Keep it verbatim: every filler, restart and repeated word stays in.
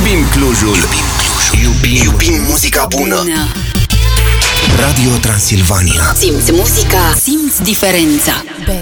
Iubim Clujul. Iubim Clujul. Iubim, iubim muzica bună. bună. Radio Transilvania. Simți muzica, simți diferența.